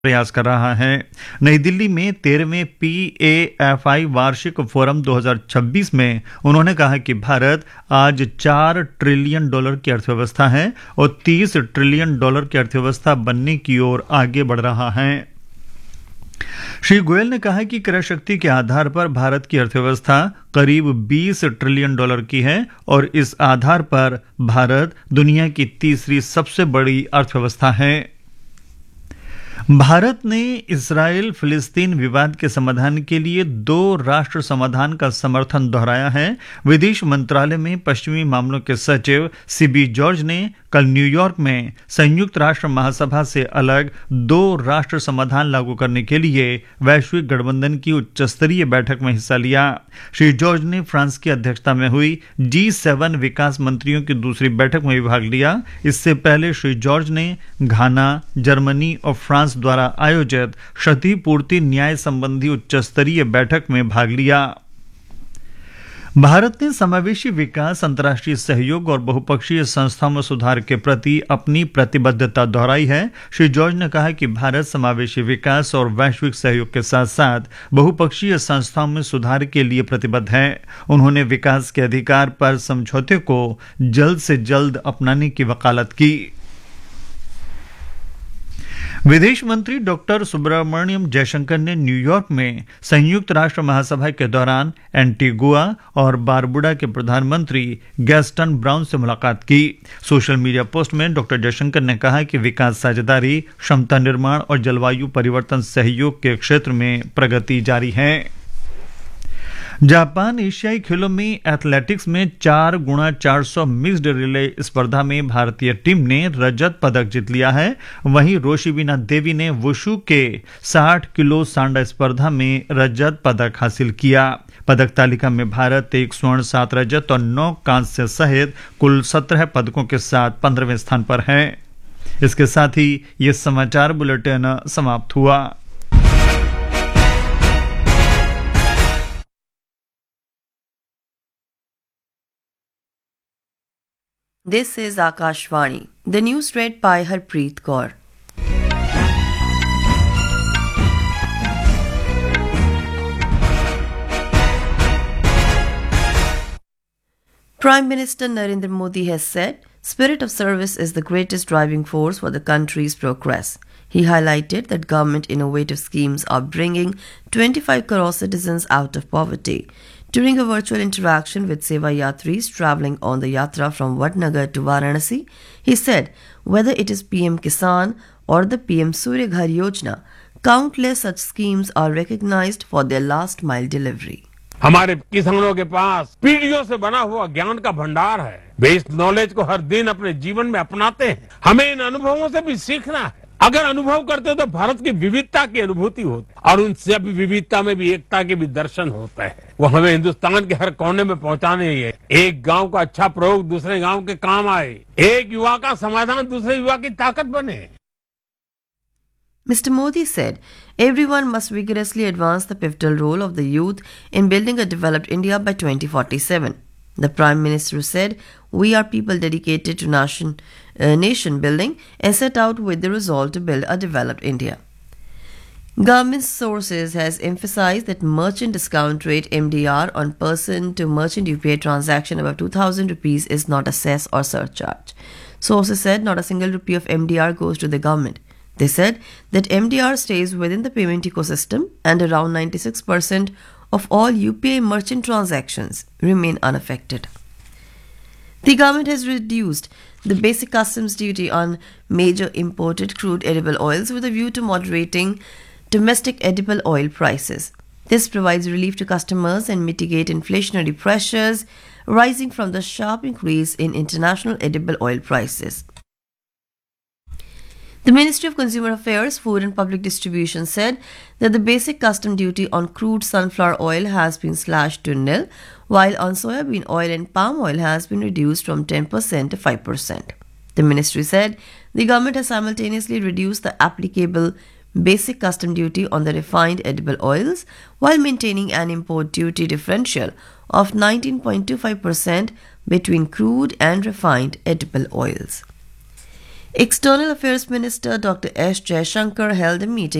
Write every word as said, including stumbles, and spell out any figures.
प्रयास कर रहा है। नई दिल्ली में तेरहवें पी ए एफ आई वार्षिक फोरम दो हज़ार छब्बीस में उन्होंने कहा कि भारत आज चार ट्रिलियन डॉलर की अर्थव्यवस्था है और तीस ट्रिलियन डॉलर की अर्थव्यवस्था बनने की ओर आगे बढ़ रहा है। श्री गोयल ने कहा कि क्रय शक्ति के आधार पर भारत की अर्थव्यवस्था करीब बीस ट्रिलियन डॉलर की है और इस आधार पर भारत दुनिया की तीसरी सबसे बड़ी अर्थव्यवस्था है। भारत ने इस्राएल फिलिस्तीन विवाद के समाधान के लिए दो राष्ट्र समाधान का समर्थन दोहराया है। विदेश मंत्रालय में पश्चिमी मामलों के सचिव सीबी जॉर्ज ने कल न्यूयॉर्क में संयुक्त राष्ट्र महासभा से अलग दो राष्ट्र समाधान लागू करने के लिए वैश्विक गठबंधन की उच्च स्तरीय बैठक में हिस्सा लिया। श्री जॉर्ज ने फ्रांस की अध्यक्षता में हुई जी सेवन विकास मंत्रियों की दूसरी बैठक में भी भाग लिया। इससे पहले श्री जॉर्ज ने घाना, जर्मनी और फ्रांस द्वारा आयोजित क्षतिपूर्ति न्याय संबंधी उच्च स्तरीय बैठक में भाग लिया। भारत ने समावेशी विकास, अंतर्राष्ट्रीय सहयोग और बहुपक्षीय संस्थाओं में सुधार के प्रति अपनी प्रतिबद्धता दोहराई है। श्री जॉर्ज ने कहा कि भारत समावेशी विकास और वैश्विक सहयोग के साथ साथ बहुपक्षीय संस्थाओं में सुधार के लिए प्रतिबद्ध है। उन्होंने विकास के अधिकार पर समझौते को जल्द से जल्द अपनाने की वकालत की। विदेश मंत्री डॉक्टर सुब्रमण्यम जयशंकर ने न्यूयॉर्क में संयुक्त राष्ट्र महासभा के दौरान एंटीगुआ और बारबुडा के प्रधानमंत्री गैस्टन ब्राउन से मुलाकात की। सोशल मीडिया पोस्ट में डॉक्टर जयशंकर ने कहा कि विकास साझेदारी, क्षमता निर्माण और जलवायु परिवर्तन सहयोग के क्षेत्र में प्रगति जारी है। जापान एशियाई खेलों में एथलेटिक्स में चार गुणा चार सौ मिक्स्ड रिले स्पर्धा में भारतीय टीम ने रजत पदक जीत लिया है। वहीं रोशिबिना देवी ने वुशु के साठ किलो सांडा स्पर्धा में रजत पदक हासिल किया। पदक तालिका में भारत एक स्वर्ण, सात रजत और नौ कांस्य सहित कुल सत्रह पदकों के साथ पंद्रहवें स्थान पर है। इसके साथ ही ये समाचार बुलेटिन समाप्त हुआ। This is Akashvani. The news read by Harpreet Kaur. Prime Minister Narendra Modi has said, "Spirit of service is the greatest driving force for the country's progress." He highlighted that government innovative schemes are bringing twenty-five crore citizens out of poverty. During a virtual interaction with Seva Yatris travelling on the Yatra from Vadnagar to Varanasi, he said, whether it is P M Kisan or the P M Surya Ghar Yojana, countless such schemes are recognized for their last mile delivery. हमारे किसानों के पास पीढ़ियों से बना हुआ ज्ञान का भंडार है। वे इस नॉलेज को हर दिन अपने जीवन में अपनाते हैं। हमें इन अनुभवों से भी सीखना है। अगर अनुभव करते तो भारत की विविधता की अनुभूति होती और उन सभी विविधता में भी एकता के भी दर्शन होते हैं। वो हमें हिंदुस्तान के हर कोने में पहुंचाने ही है। एक गांव का अच्छा प्रयोग दूसरे गांव के काम आए, एक युवा का समाधान दूसरे युवा की ताकत बने। Mister Modi said, everyone must vigorously advance the pivotal role of the youth in building a developed India by twenty forty-seven. The Prime Minister said, we are people dedicated to nation, uh, nation building and set out with the resolve to build a developed India. Government sources has emphasized that merchant discount rate M D R on person to merchant U P I transaction above two thousand rupees is not a cess or surcharge. Sources said not a single rupee of M D R goes to the government. They said that M D R stays within the payment ecosystem and around ninety-six percent of all U P I merchant transactions remain unaffected. The government has reduced the basic customs duty on major imported crude edible oils with a view to moderating domestic edible oil prices. This provides relief to customers and mitigate inflationary pressures rising from the sharp increase in international edible oil prices. The Ministry of Consumer Affairs, Food and Public Distribution said that the basic custom duty on crude sunflower oil has been slashed to nil, while on soybean oil and palm oil has been reduced from ten percent to five percent. The ministry said the government has simultaneously reduced the applicable basic custom duty on the refined edible oils while maintaining an import duty differential of nineteen point two five percent between crude and refined edible oils. External Affairs Minister Doctor S. Jaishankar held a meeting